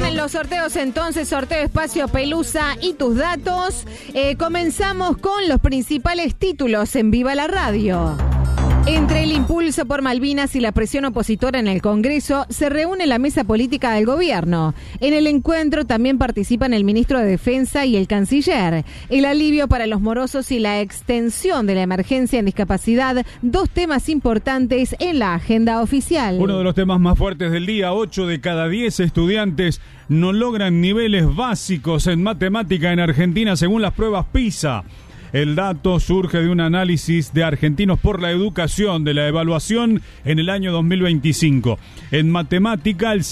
vienen los sorteos entonces, sorteo Espacio Pelusa y tus datos. Comenzamos con los principales títulos en Viva la Radio. Entre el impulso por Malvinas y la presión opositora en el Congreso, se reúne la mesa política del gobierno. En el encuentro también participan el ministro de Defensa y el canciller. El alivio para los morosos y la extensión de la emergencia en discapacidad, dos temas importantes en la agenda oficial. Uno de los temas más fuertes del día, 8 de cada 10 estudiantes no logran niveles básicos en matemática en Argentina según las pruebas PISA. El dato surge de un análisis de Argentinos por la Educación de la evaluación en el año 2025. En matemática, el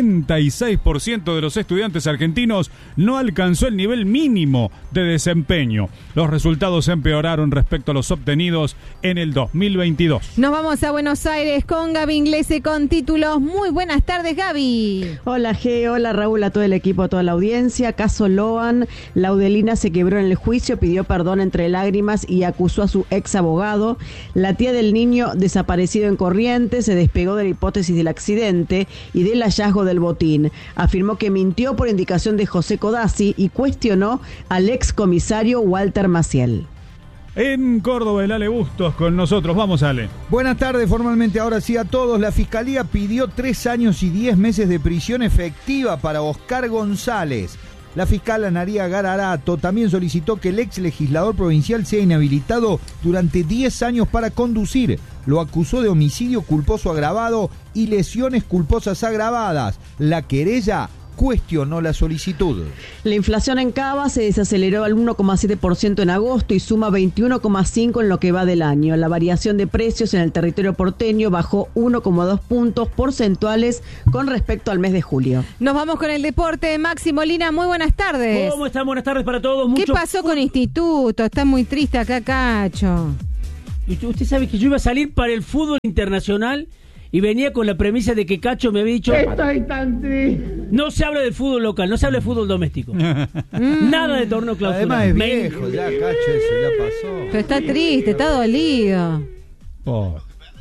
76% de los estudiantes argentinos no alcanzó el nivel mínimo de desempeño. Los resultados empeoraron respecto a los obtenidos en el 2022. Nos vamos a Buenos Aires con Gaby Inglese con títulos. Muy buenas tardes, Gaby. Hola, G. Hola, Raúl, a todo el equipo, a toda la audiencia. Caso Loan, Laudelina se quebró en el juicio, pidió perdón entre lágrimas y acusó a su ex abogado. La tía del niño desaparecido en Corrientes se despegó de la hipótesis del accidente y del hallazgo del botín. Afirmó que mintió por indicación de José Codazzi y cuestionó al ex comisario Walter Maciel. En Córdoba, el Ale Bustos con nosotros. Vamos, Ale. Buenas tardes, formalmente ahora sí a todos. La Fiscalía pidió 3 años y 10 meses de prisión efectiva para Oscar González. La fiscal Anaría Gararato también solicitó que el ex legislador provincial sea inhabilitado durante 10 años para conducir. Lo acusó de homicidio culposo agravado y lesiones culposas agravadas. La querella cuestionó la solicitud. La inflación en Cava se desaceleró al 1,7% en agosto y suma 21,5% en lo que va del año. La variación de precios en el territorio porteño bajó 1,2 puntos porcentuales con respecto al mes de julio. Nos vamos con el deporte. Maxi Molina, muy buenas tardes. ¿Cómo están? Buenas tardes para todos. ¿Qué pasó con Instituto? Está muy triste acá, Cacho. Usted sabe que yo iba a salir para el fútbol internacional y venía con la premisa de que Cacho me había dicho: estoy tan triste. No se habla del fútbol local, no se habla de fútbol doméstico. Nada de torneo clausura. Además es viejo, ya, Cacho, eso ya pasó. Pero está triste, está dolido. Oh.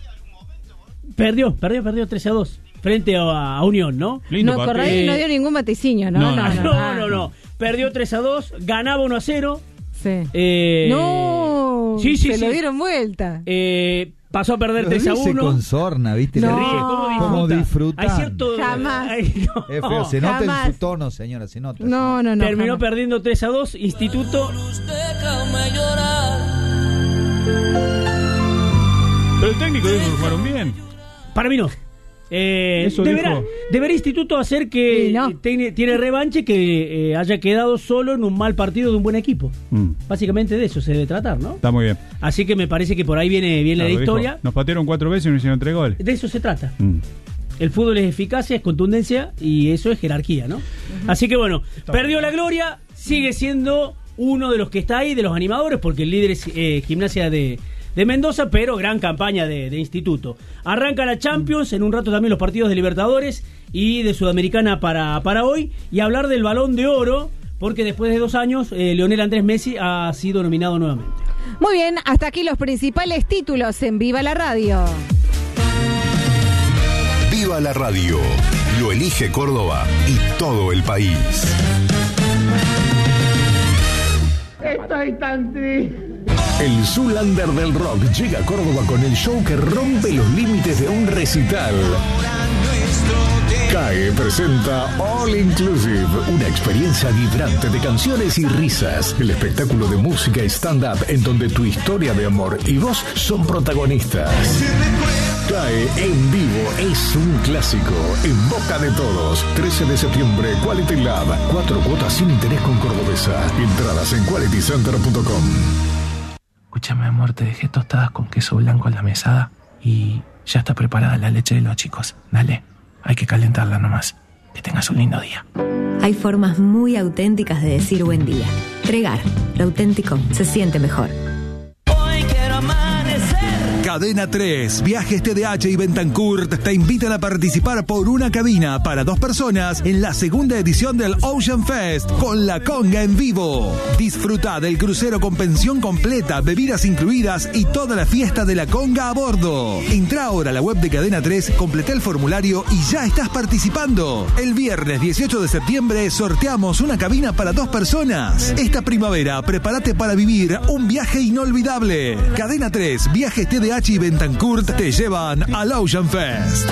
Perdió 3-2 frente a Unión, ¿no? No, Correa no dio ningún vaticinio, ¿no? No. Perdió 3-2, ganaba 1-0. Sí. No. Sí. Se lo dieron vuelta. Pasó a perder 3-1. Se consorna, ¿viste? No. Se ríe, ¿cómo disfruta? Hay cierto... Jamás. Es feo, se nota jamás. en su tono, señora, se nota. No. Terminó jamás. perdiendo 3-2, Instituto. Pero el técnico dijo que jugaron bien. Para mí no. Deberá Instituto hacer que tiene revanche, que haya quedado solo en un mal partido de un buen equipo. Básicamente de eso se debe tratar, ¿no? Está muy bien. Así que me parece que por ahí viene la historia. Dijo, nos patearon 4 veces y nos hicieron 3 goles. De eso se trata. El fútbol es eficacia, es contundencia y eso es jerarquía, ¿no? Así que bueno, perdió la gloria, sigue siendo uno de los que está ahí, de los animadores, porque el líder es Gimnasia de Mendoza, pero gran campaña de Instituto. Arranca la Champions, en un rato también los partidos de Libertadores y de Sudamericana para hoy, y hablar del Balón de Oro, porque después de 2 años Lionel Andrés Messi ha sido nominado nuevamente. Muy bien, hasta aquí los principales títulos en Viva la Radio. Viva la Radio, lo elige Córdoba y todo el país. Estoy tan triste. El Zoolander del rock llega a Córdoba con el show que rompe los límites de un recital. CAE presenta All Inclusive, una experiencia vibrante de canciones y risas. El espectáculo de música y stand-up en donde tu historia de amor y vos son protagonistas. CAE en vivo es un clásico, en boca de todos. 13 de septiembre, Quality Lab. 4 cuotas sin interés con Cordobesa. Entradas en qualitycenter.com. Escúchame, amor, te dejé tostadas con queso blanco en la mesada y ya está preparada la leche de los chicos. Dale, hay que calentarla nomás. Que tengas un lindo día. Hay formas muy auténticas de decir buen día. Tregar, lo auténtico se siente mejor. Hoy quiero amanecer Cadena 3, Viajes TDH y Betancourt te invitan a participar por una cabina para 2 personas en la segunda edición del Ocean Fest con la conga en vivo. Disfruta del crucero con pensión completa, bebidas incluidas y toda la fiesta de la conga a bordo. Entra ahora a la web de Cadena 3, completa el formulario y ya estás participando. El viernes 18 de septiembre sorteamos una cabina para 2 personas. Esta primavera prepárate para vivir un viaje inolvidable. Cadena 3, Viajes TDH y Betancourt te llevan al Ocean Fest.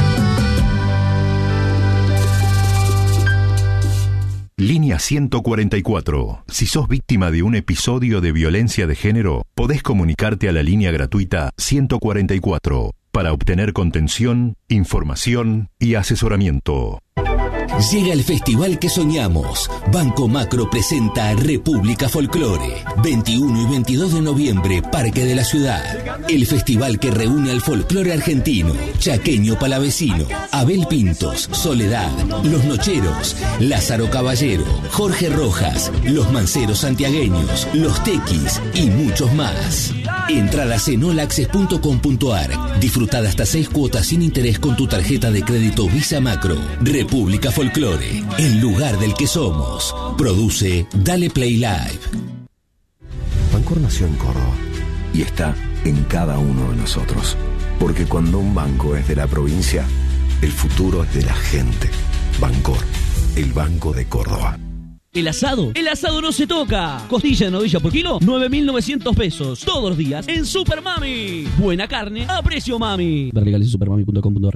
Línea 144. Si sos víctima de un episodio de violencia de género, podés comunicarte a la línea gratuita 144 para obtener contención, información y asesoramiento. Llega el festival que soñamos. Banco Macro presenta República Folclore. 21 y 22 de noviembre, Parque de la Ciudad. El festival que reúne al folclore argentino, chaqueño palavecino, Abel Pintos, Soledad, Los Nocheros, Lázaro Caballero, Jorge Rojas, Los Manceros Santiagueños, Los Tequis y muchos más. Entradas en olaccess.com.ar. Disfrutad hasta 6 cuotas sin interés con tu tarjeta de crédito Visa Macro. República Folclore, el lugar del que somos. Produce Dale Play Live. Bancor nació en Córdoba y está en cada uno de nosotros. Porque cuando un banco es de la provincia, el futuro es de la gente. Bancor, el Banco de Córdoba. El asado no se toca. Costilla de novilla por kilo, 9.900 pesos. Todos los días en Super Mami. Buena carne a precio mami. Ver legales en supermami.com.ar.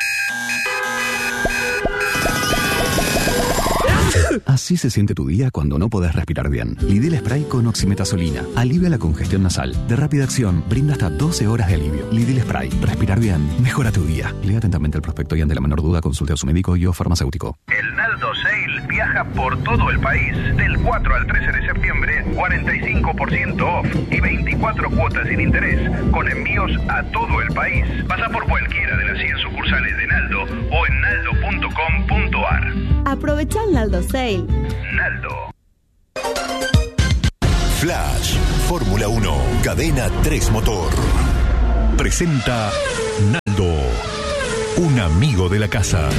Así se siente tu día cuando no podés respirar bien. Lidl Spray con oximetazolina alivia la congestión nasal. De rápida acción, brinda hasta 12 horas de alivio. Lidl Spray. Respirar bien mejora tu día. Lea atentamente el prospecto y ante la menor duda consulte a su médico y o farmacéutico. El Naldo Sale viaja por todo el país. Del 4 al 13 de septiembre, 45% off y 24 cuotas sin interés, con envíos a todo el país. Pasa por cualquiera de las 100 sucursales de Naldo o en naldo.com.ar. Aprovecha el Naldo Sale. Naldo. Flash, Fórmula 1, Cadena 3 Motor. Presenta Naldo, un amigo de la casa.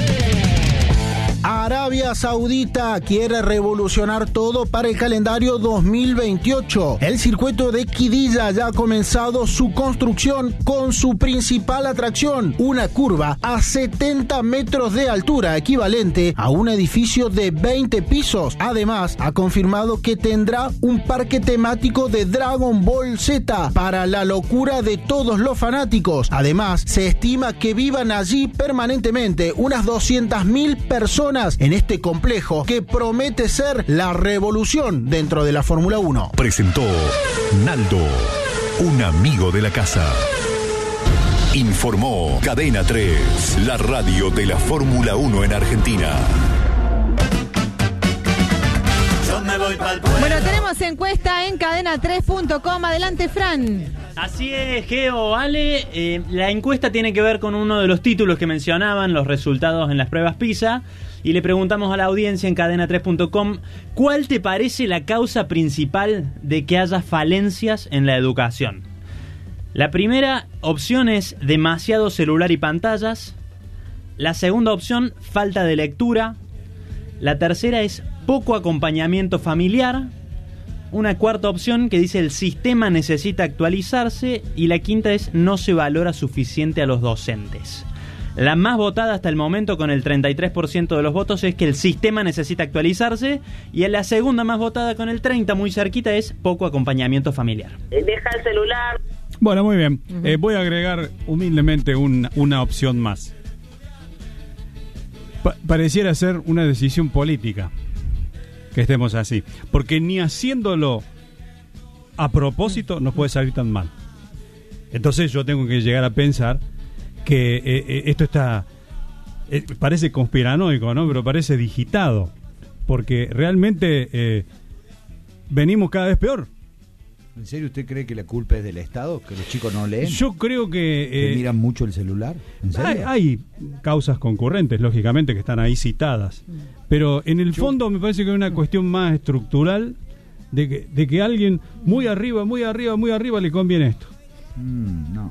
Arabia Saudita quiere revolucionar todo para el calendario 2028. El circuito de Qiddiya ya ha comenzado su construcción con su principal atracción, una curva a 70 metros de altura, equivalente a un edificio de 20 pisos. Además, ha confirmado que tendrá un parque temático de Dragon Ball Z para la locura de todos los fanáticos. Además, se estima que vivan allí permanentemente unas 200.000 personas en este complejo que promete ser la revolución dentro de la Fórmula 1. Presentó Naldo, un amigo de la casa. Informó Cadena 3, la radio de la Fórmula 1 en Argentina. Bueno, tenemos encuesta en cadena3.com. Adelante, Fran. Así es, Geo, Ale. La encuesta tiene que ver con uno de los títulos que mencionaban, los resultados en las pruebas PISA. Y le preguntamos a la audiencia en cadena3.com, ¿cuál te parece la causa principal de que haya falencias en la educación? La primera opción es demasiado celular y pantallas. La segunda opción, falta de lectura. La tercera es poco acompañamiento familiar. Una cuarta opción que dice el sistema necesita actualizarse. Y la quinta es no se valora suficiente a los docentes. La más votada hasta el momento, con el 33% de los votos, es que el sistema necesita actualizarse. Y la segunda más votada, con el 30%, muy cerquita, es poco acompañamiento familiar. Deja el celular. Bueno, muy bien. Voy a agregar humildemente una opción más. Pareciera ser una decisión política que estemos así. Porque ni haciéndolo a propósito nos puede salir tan mal. Entonces yo tengo que llegar a pensar que esto está parece conspiranoico, ¿no? Pero parece digitado, porque realmente venimos cada vez peor. ¿En serio usted cree que la culpa es del Estado? ¿Que los chicos no leen? Yo creo que miran mucho el celular. ¿En serio? Hay causas concurrentes, lógicamente, que están ahí citadas, pero en el fondo me parece que hay una cuestión más estructural de que a alguien muy arriba le conviene esto. No.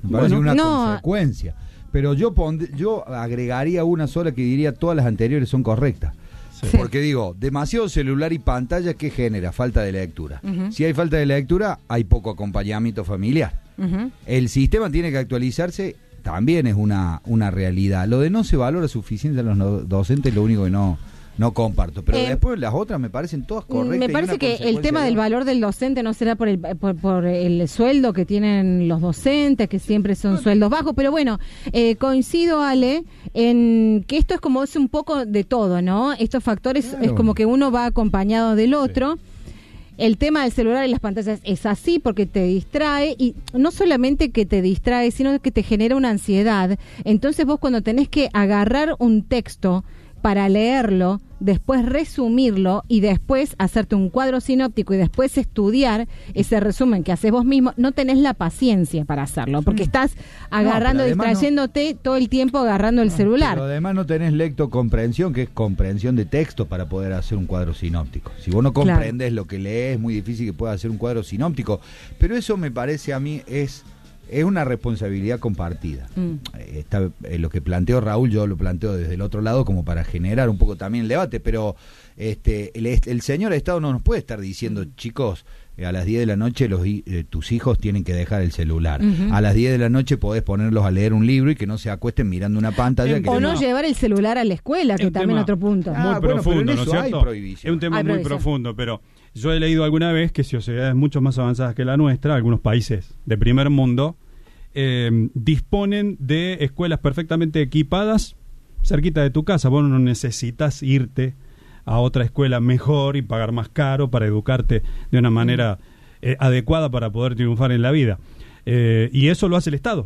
Me parece una no. consecuencia. Pero yo agregaría una sola que diría todas las anteriores son correctas. Sí. Porque digo, demasiado celular y pantalla, ¿qué genera? Falta de lectura. Si hay falta de lectura, hay poco acompañamiento familiar. El sistema tiene que actualizarse, también es una realidad. Lo de no se valora suficiente a los docentes es lo único que no comparto, pero después las otras me parecen todas correctas. Me parece que el tema del valor del docente no será por el sueldo que tienen los docentes, que siempre son sueldos bajos, pero bueno, coincido, Ale, en que esto es un poco de todo, ¿no? Estos factores claro. Es como que uno va acompañado del otro. Sí. El tema del celular y las pantallas es así porque te distrae, y no solamente que te distrae, sino que te genera una ansiedad. Entonces vos cuando tenés que agarrar un texto para leerlo, después resumirlo y después hacerte un cuadro sinóptico y después estudiar ese resumen que haces vos mismo, no tenés la paciencia para hacerlo, porque estás agarrando, distrayéndote todo el tiempo agarrando el celular. Pero además no tenés lectocomprensión, que es comprensión de texto para poder hacer un cuadro sinóptico. Si vos no comprendes lo que lees, es muy difícil que puedas hacer un cuadro sinóptico. Pero eso me parece a mí es una responsabilidad compartida. Lo que planteó Raúl, yo lo planteo desde el otro lado como para generar un poco también el debate, pero el señor Estado no nos puede estar diciendo, chicos, a las 10 de la noche tus hijos tienen que dejar el celular. A las 10 de la noche podés ponerlos a leer un libro y que no se acuesten mirando una pantalla. Llevar el celular a la escuela, que también es otro punto. Muy profundo, ¿no es cierto? Es un tema muy profundo, pero yo he leído alguna vez que sociedades mucho más avanzadas que la nuestra, algunos países de primer mundo, disponen de escuelas perfectamente equipadas cerquita de tu casa. Vos no necesitas irte a otra escuela mejor y pagar más caro para educarte de una manera adecuada para poder triunfar en la vida. Y eso lo hace el Estado.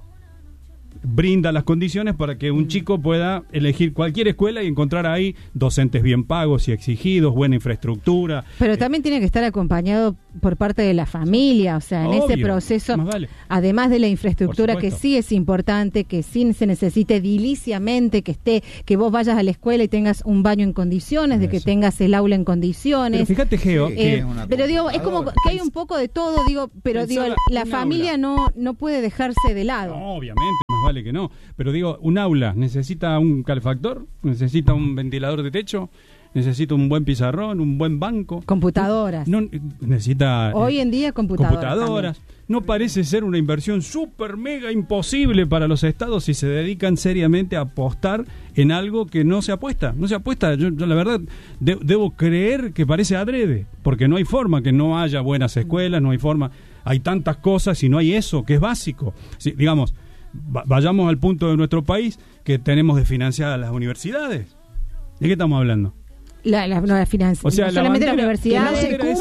Brinda las condiciones para que un chico pueda elegir cualquier escuela y encontrar ahí docentes bien pagos y exigidos, buena infraestructura. Pero también tiene que estar acompañado por parte de la familia, o sea, en ese proceso, además de la infraestructura, que sí es importante, que sí se necesite ediliciamente, que vos vayas a la escuela y tengas un baño en condiciones, de que tengas el aula en condiciones. Pero fíjate, Geo, pero digo, es como que hay un poco de todo, pero la familia no puede dejarse de lado. No, obviamente, más vale que no, pero digo, un aula necesita un calefactor, necesita un ventilador de techo, necesita un buen pizarrón, un buen banco, computadoras, necesita hoy en día computadoras. No parece ser una inversión súper mega imposible para los estados si se dedican seriamente a apostar en algo que no se apuesta. Yo la verdad debo creer que parece adrede, porque no hay forma que no haya buenas escuelas, no hay forma, hay tantas cosas y no hay eso que es básico. Si, digamos, vayamos al punto de nuestro país que tenemos desfinanciadas las universidades. ¿De qué estamos hablando? La financiación, o sea, solamente la universidad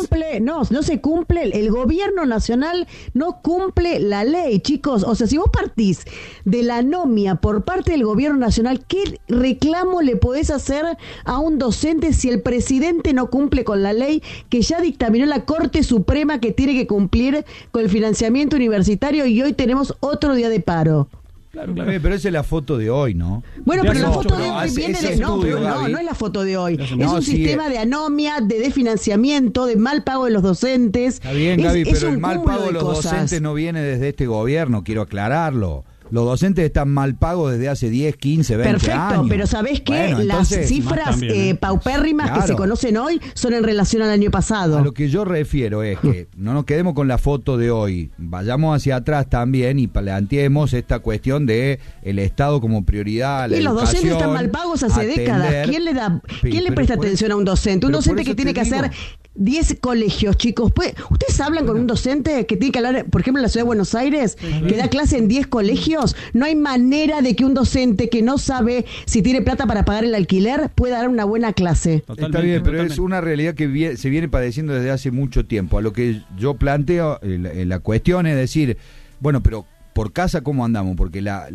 no se cumple, el gobierno nacional no cumple la ley, chicos. O sea, si vos partís de la anomia por parte del gobierno nacional, ¿qué reclamo le podés hacer a un docente si el presidente no cumple con la ley que ya dictaminó la Corte Suprema, que tiene que cumplir con el financiamiento universitario, y hoy tenemos otro día de paro? Claro. Pero esa es la foto de hoy, ¿no? Bueno, pero la foto de hoy viene de... No es la foto de hoy. Es un sistema de anomia, de desfinanciamiento, de mal pago de los docentes. Está bien, Gaby, pero el mal pago de los docentes no viene desde este gobierno, quiero aclararlo. Los docentes están mal pagos desde hace 10, 15, 20 años. Perfecto, pero ¿sabés qué? Las cifras paupérrimas que se conocen hoy son en relación al año pasado. A lo que yo refiero es que no nos quedemos con la foto de hoy, vayamos hacia atrás también y planteemos esta cuestión de el Estado como prioridad. Y los docentes están mal pagos hace décadas. ¿Quién le presta atención a un docente? Un docente que tiene que hacer 10 colegios, chicos. ¿Ustedes hablan con un docente que tiene que hablar, por ejemplo, en la ciudad de Buenos Aires, que da clase en 10 colegios? No hay manera de que un docente que no sabe si tiene plata para pagar el alquiler pueda dar una buena clase. Está bien, pero es una realidad que se viene padeciendo desde hace mucho tiempo. A lo que yo planteo, la cuestión es decir, bueno, pero por casa, ¿cómo andamos? Porque la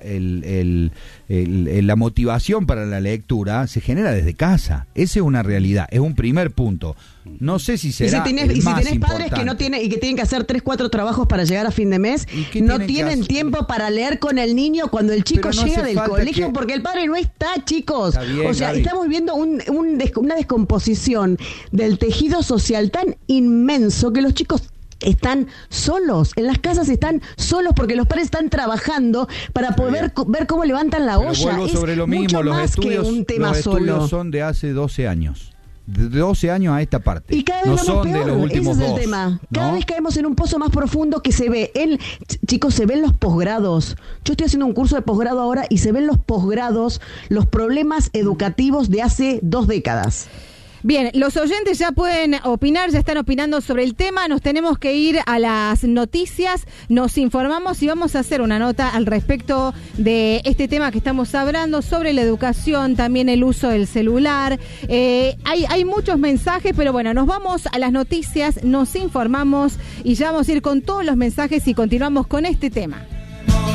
motivación para la lectura se genera desde casa. Esa es una realidad, es un primer punto. No sé si será si tenés padres que no tienen y que tienen que hacer 3-4 trabajos para llegar a fin de mes, no tienen tiempo para leer con el niño cuando el chico llega del colegio, porque el padre no está, chicos. Está bien, o sea, Gaby, estamos viendo una descomposición del tejido social tan inmenso que los chicos están solos, en las casas están solos porque los padres están trabajando para poder ver cómo levantan la olla. Vuelvo sobre lo mismo, mucho los más estudios, que un tema los solo. estudios son de hace 12 años. De 12 años a esta parte. Y cada vez no vamos son peor. de los últimos Ese es el 2, tema. Cada ¿no? vez caemos en un pozo más profundo que se ve. Chicos, se ven los posgrados. Yo estoy haciendo un curso de posgrado ahora y se ven los posgrados, los problemas educativos de hace 2 décadas. Bien, los oyentes ya pueden opinar, ya están opinando sobre el tema. Nos tenemos que ir a las noticias, nos informamos y vamos a hacer una nota al respecto de este tema que estamos hablando, sobre la educación, también el uso del celular. Hay muchos mensajes, pero bueno, nos vamos a las noticias, nos informamos y ya vamos a ir con todos los mensajes y continuamos con este tema.